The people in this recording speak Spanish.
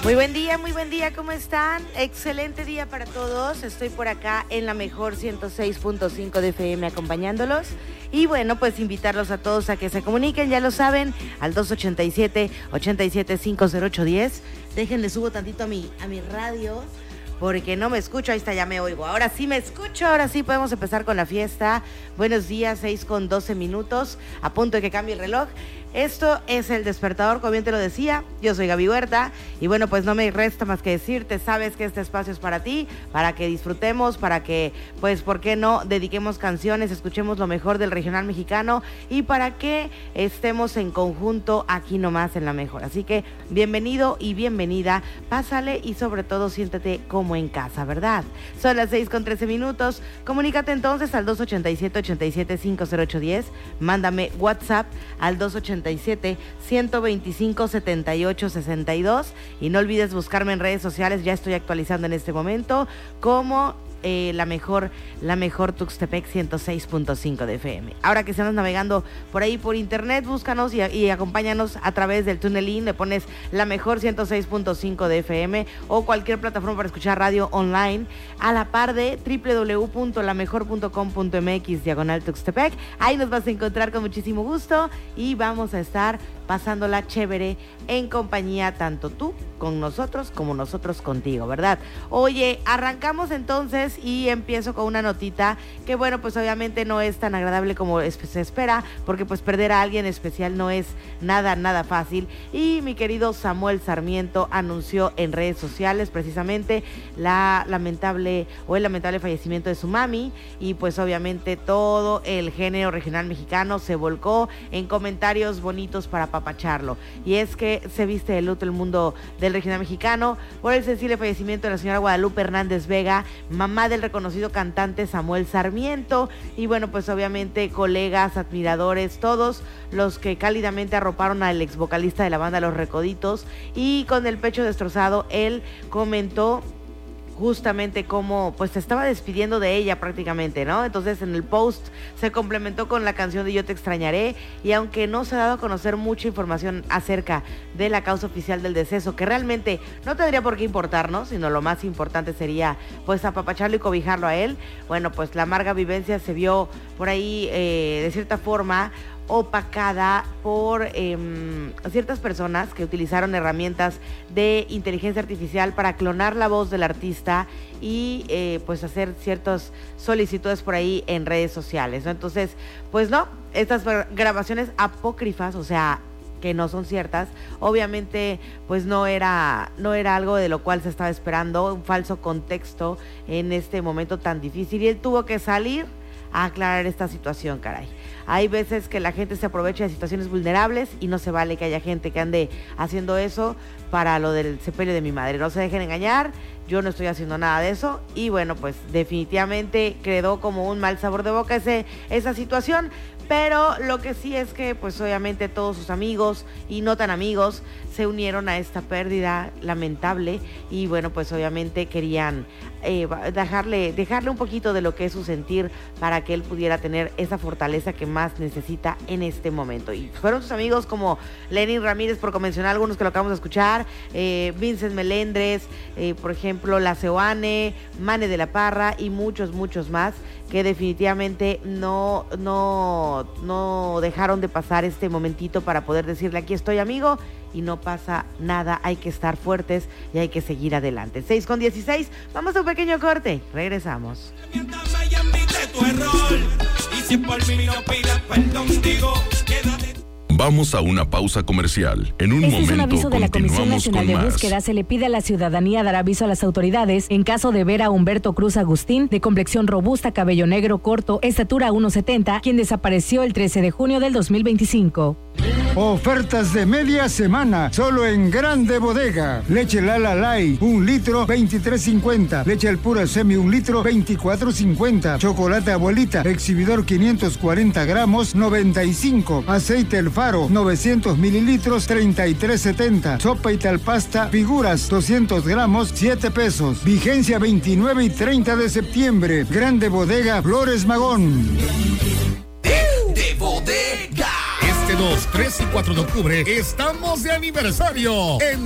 Muy buen día, ¿cómo están? Excelente día para todos. Estoy por acá en la mejor 106.5 de FM acompañándolos. Y bueno, pues invitarlos a todos a que se comuniquen, ya lo saben, al 287-8750810. Déjenle subo tantito a mi radio, porque no me escucho. Ahí está, ya me oigo. Ahora sí me escucho, ahora sí podemos empezar con la fiesta. Buenos días, 6:12, a punto de que cambie el reloj. Esto es El Despertador, como bien te lo decía, yo soy Gaby Huerta y bueno, pues no me resta más que decirte, sabes que este espacio es para ti, para que disfrutemos, para que, pues, ¿por qué no? Dediquemos canciones, escuchemos lo mejor del regional mexicano y para que estemos en conjunto aquí nomás en La Mejor. Así que bienvenido y bienvenida, pásale y sobre todo siéntete como en casa, ¿verdad? Son las 6:13, comunícate entonces al 287-8750810, mándame WhatsApp al 287-125-7862 y no olvides buscarme en redes sociales, ya estoy actualizando en este momento como la mejor Tuxtepec 106.5 de FM. Ahora que estamos navegando por ahí por internet, búscanos y acompáñanos a través del TuneIn, le pones la mejor 106.5 de FM o cualquier plataforma para escuchar radio online a la par de www.lamejor.com.mx/Tuxtepec. Ahí nos vas a encontrar con muchísimo gusto y vamos a estar pasándola chévere en compañía, tanto tú con nosotros como nosotros contigo, ¿verdad? Oye, arrancamos entonces y empiezo con una notita que bueno, pues obviamente no es tan agradable como se espera, porque pues perder a alguien especial no es nada fácil, y mi querido Samuel Sarmiento anunció en redes sociales precisamente el lamentable fallecimiento de su mami, y pues obviamente todo el género regional mexicano se volcó en comentarios bonitos para apapacharlo, y es que se viste de luto el mundo del regional mexicano por el sensible fallecimiento de la señora Guadalupe Hernández Vega, mamá del reconocido cantante Samuel Sarmiento, y bueno, pues obviamente colegas, admiradores, todos los que cálidamente arroparon al ex vocalista de la banda Los Recoditos, y con el pecho destrozado, él comentó justamente cómo pues se estaba despidiendo de ella prácticamente, ¿no? Entonces en el post se complementó con la canción de Yo Te Extrañaré, y aunque no se ha dado a conocer mucha información acerca de la causa oficial del deceso, que realmente no tendría por qué importarnos, sino lo más importante sería pues apapacharlo y cobijarlo a él, bueno, pues la amarga vivencia se vio por ahí de cierta forma opacada por ciertas personas que utilizaron herramientas de inteligencia artificial para clonar la voz del artista y pues hacer ciertas solicitudes por ahí en redes sociales, ¿no? Entonces, pues no, estas grabaciones apócrifas, o sea, que no son ciertas, obviamente pues no era algo de lo cual se estaba esperando, un falso contexto en este momento tan difícil, y él tuvo que salir a aclarar esta situación, caray. Hay veces que la gente se aprovecha de situaciones vulnerables y no se vale que haya gente que ande haciendo eso para lo del sepelio de mi madre. No se dejen engañar, yo no estoy haciendo nada de eso, y bueno, pues definitivamente quedó como un mal sabor de boca esa situación. Pero lo que sí es que pues obviamente todos sus amigos y no tan amigos se unieron a esta pérdida lamentable, y bueno, pues obviamente querían dejarle un poquito de lo que es su sentir para que él pudiera tener esa fortaleza que más necesita en este momento. Y fueron sus amigos como Lenin Ramírez, por mencionar algunos que lo acabamos de escuchar, Vincent Melendres, por ejemplo, La Seoane, Mane de la Parra y muchos más, que definitivamente no dejaron de pasar este momentito para poder decirle: aquí estoy, amigo, y no pasa nada, hay que estar fuertes y hay que seguir adelante. 6:16, vamos a un pequeño corte, regresamos. Vamos a una pausa comercial. En un momento es un aviso de la Comisión Nacional de Búsqueda. Se le pide a la ciudadanía dar aviso a las autoridades en caso de ver a Humberto Cruz Agustín, de complexión robusta, cabello negro corto, estatura 1.70, quien desapareció el 13 de junio del 2025. Ofertas de media semana, solo en Grande Bodega. Leche Lala Light, 1 litro, 23.50. Leche al pura semi, 1 litro, 24.50. Chocolate Abuelita, exhibidor 540 gramos, 95. Aceite El Faro, 900 mililitros, 33.70. Sopa Italpasta Figuras, 200 gramos, 7 pesos. Vigencia 29 y 30 de septiembre. Grande Bodega, Flores Magón. De bodega. Este 2, 3 y 4 de octubre estamos de aniversario en